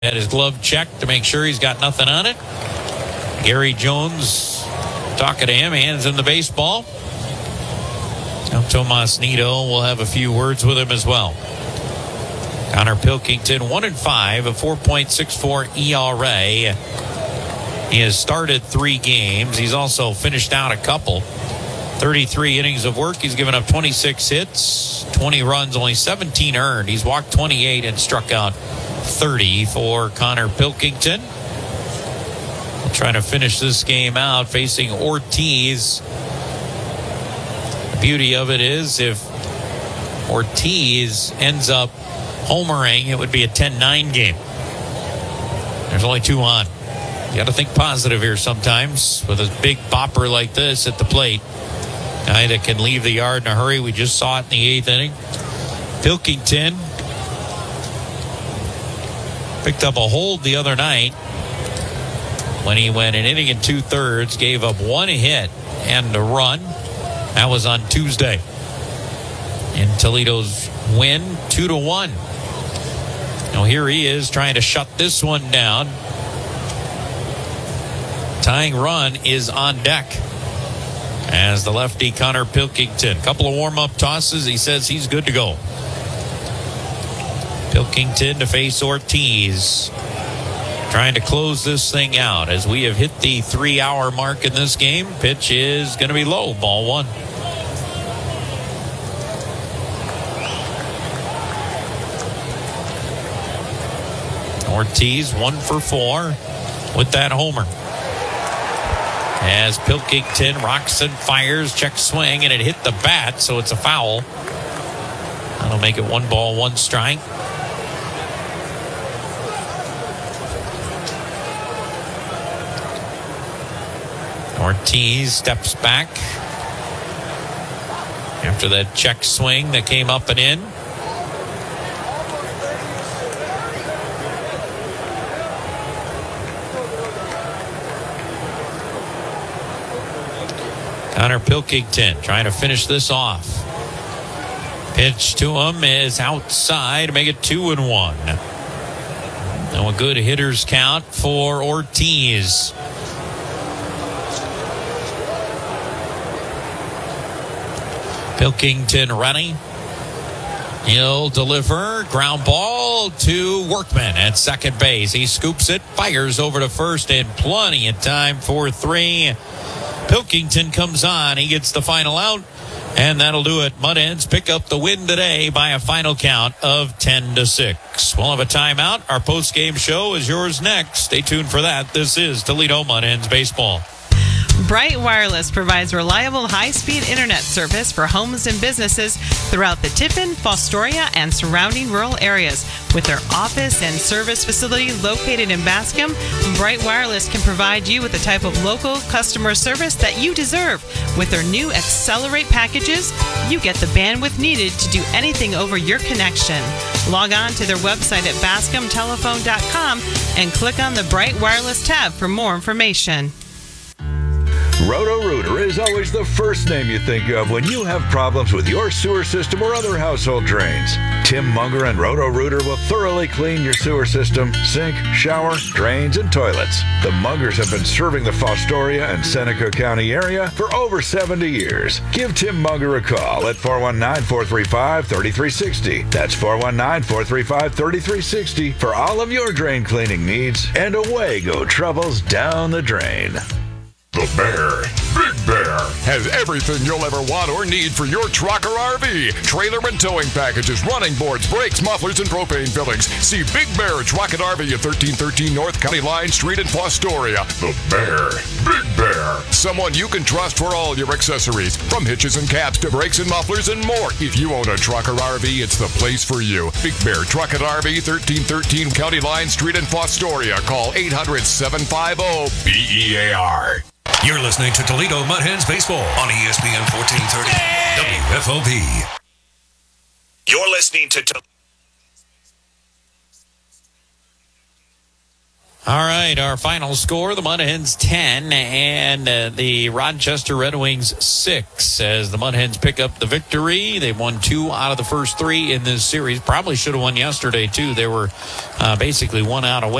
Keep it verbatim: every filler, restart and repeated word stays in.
Had his glove checked to make sure he's got nothing on it. Gary Jones talking to him, hands him the baseball. Now Tomas Nido will have a few words with him as well. Connor Pilkington, one and five, a four point six four E R A. He has started three games. He's also finished out a couple. thirty-three innings of work. He's given up twenty-six hits, twenty runs, only seventeen earned. He's walked twenty-eight and struck out thirty for Connor Pilkington. We'll try to finish this game out facing Ortiz. The beauty of it is if Ortiz ends up homering, it would be a ten nine game. There's only two on. You got to think positive here sometimes with a big bopper like this at the plate. Guy that can leave the yard in a hurry. We just saw it in the eighth inning. Pilkington picked up a hold the other night when he went an inning and two-thirds, gave up one hit and a run. That was on Tuesday. In Toledo's win, two to one. Now here he is trying to shut this one down. Tying run is on deck as the lefty Connor Pilkington. A couple of warm-up tosses. He says he's good to go. Pilkington to face Ortiz. Trying to close this thing out as we have hit the three-hour mark in this game. Pitch is going to be low. Ball one. Ortiz one for four with that homer. As Pilkington rocks and fires, check swing, and it hit the bat, so it's a foul. That'll make it one ball, one strike. Ortiz steps back after that check swing that came up and in. Connor Pilkington trying to finish this off. Pitch to him is outside to make it two and one. Now a good hitter's count for Ortiz. Pilkington running. He'll deliver. Ground ball to Workman at second base. He scoops it, fires over to first, and plenty of time for three. Pilkington comes on. He gets the final out, and that'll do it. Mud Hens pick up the win today by a final count of ten to six. We'll have a timeout. Our post-game show is yours next. Stay tuned for that. This is Toledo Mud Hens Baseball. Bright Wireless provides reliable high-speed internet service for homes and businesses throughout the Tiffin, Fostoria, and surrounding rural areas. With their office and service facility located in Bascom, Bright Wireless can provide you with the type of local customer service that you deserve. With their new Accelerate packages, you get the bandwidth needed to do anything over your connection. Log on to their website at bascom telephone dot com and click on the Bright Wireless tab for more information. Roto-Rooter is always the first name you think of when you have problems with your sewer system or other household drains. Tim Munger and Roto-Rooter will thoroughly clean your sewer system, sink, shower, drains, and toilets. The Mungers have been serving the Fostoria and Seneca County area for over seventy years. Give Tim Munger a call at four one nine, four three five, three three six zero. That's four one nine, four three five, three three six zero for all of your drain cleaning needs, and away go troubles down the drain. The Bear, Big Bear, has everything you'll ever want or need for your truck or R V. Trailer and towing packages, running boards, brakes, mufflers, and propane fillings. See Big Bear Truck and R V at thirteen thirteen North County Line Street in Fostoria. The Bear, Big Bear. Someone you can trust for all your accessories, from hitches and caps to brakes and mufflers and more. If you own a truck or R V, it's the place for you. Big Bear Truck and R V, thirteen thirteen County Line Street in Fostoria. Call eight hundred, seven five zero, B E A R. You're listening to Toledo Mud Hens Baseball on E S P N fourteen thirty W F O P. You're listening to... to- All right, our final score, the Mud Hens ten and uh, the Rochester Red Wings six as the Mud Hens pick up the victory. They've won two out of the first three in this series. Probably should have won yesterday, too. They were uh, basically one out away.